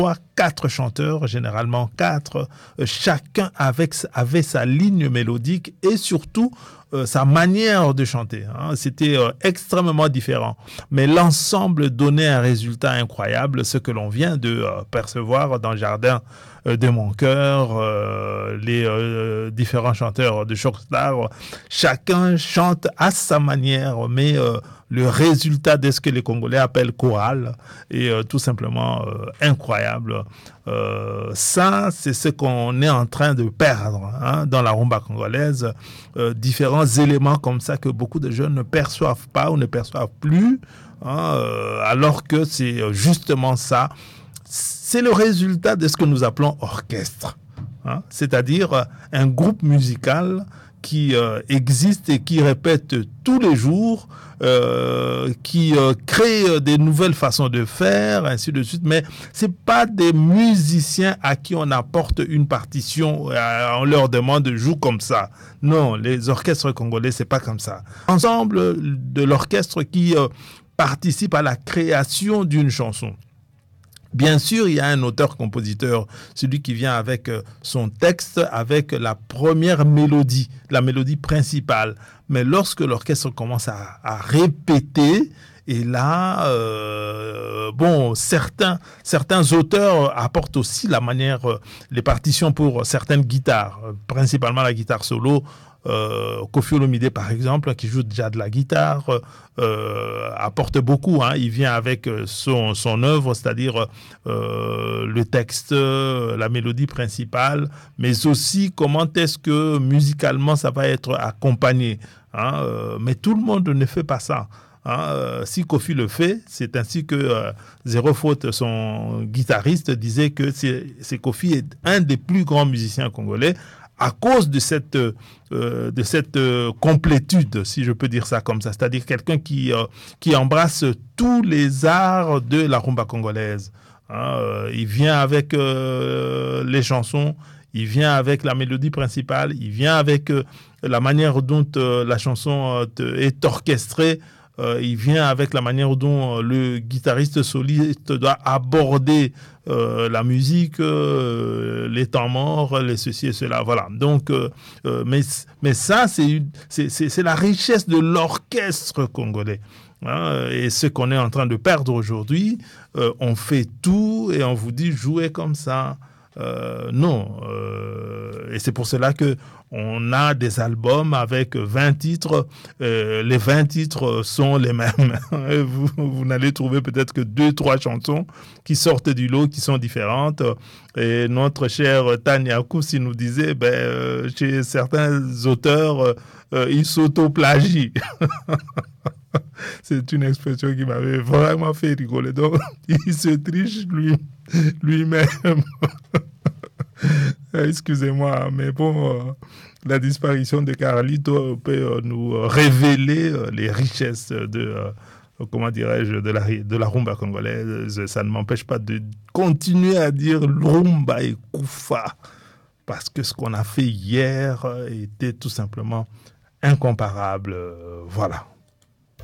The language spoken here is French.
3, 4 chanteurs, généralement 4, chacun avait sa ligne mélodique et surtout sa manière de chanter. C'était extrêmement différent. Mais l'ensemble donnait un résultat incroyable, ce que l'on vient de percevoir dans le jardin de mon cœur, les différents chanteurs de Chocstar. Chacun chante à sa manière, mais le résultat de ce que les Congolais appellent chorale est tout simplement incroyable. Ça, c'est ce qu'on est en train de perdre dans la rumba congolaise. Différents éléments comme ça que beaucoup de jeunes ne perçoivent pas ou ne perçoivent plus, alors que c'est justement ça. C'est le résultat de ce que nous appelons orchestre, c'est-à-dire un groupe musical qui existe et qui répète tous les jours, qui crée des nouvelles façons de faire, ainsi de suite. Mais c'est pas des musiciens à qui on apporte une partition, on leur demande de jouer comme ça. Non, les orchestres congolais, c'est pas comme ça. Ensemble de l'orchestre qui participe à la création d'une chanson. Bien sûr, il y a un auteur-compositeur, celui qui vient avec son texte, avec la première mélodie, la mélodie principale. Mais lorsque l'orchestre commence à répéter, et là, certains auteurs apportent aussi la manière, les partitions pour certaines guitares, principalement la guitare solo. Koffi Olomide par exemple, qui joue déjà de la guitare, apporte beaucoup. Il vient avec son œuvre, c'est-à-dire le texte, la mélodie principale, mais aussi comment est-ce que musicalement ça va être accompagné. Mais tout le monde ne fait pas ça. Si Koffi le fait, c'est ainsi que Zéro Faute, son guitariste, disait que Koffi est un des plus grands musiciens congolais à cause de cette complétude, si je peux dire ça comme ça, c'est-à-dire quelqu'un qui embrasse tous les arts de la rumba congolaise. Il vient avec les chansons, il vient avec la mélodie principale, il vient avec la manière dont la chanson est orchestrée. Il vient avec la manière dont le guitariste soliste doit aborder la musique, les temps morts, les ceci et cela. Voilà. Donc, mais ça, c'est la richesse de l'orchestre congolais. Et ce qu'on est en train de perdre aujourd'hui, on fait tout et on vous dit jouez comme ça. Non. Et c'est pour cela que on a des albums avec 20 titres. Les 20 titres sont les mêmes. Vous n'allez trouver peut-être que 2-3 chansons qui sortent du lot, qui sont différentes. Et notre cher Tania Koussi nous disait, chez certains auteurs, ils s'auto-plagient. C'est une expression qui m'avait vraiment fait rigoler. Donc, il se triche lui-même. Excusez-moi, mais bon, la disparition de Carlito peut nous révéler les richesses de la rumba congolaise. Ça ne m'empêche pas de continuer à dire rumba et kufa, parce que ce qu'on a fait hier était tout simplement incomparable. Voilà.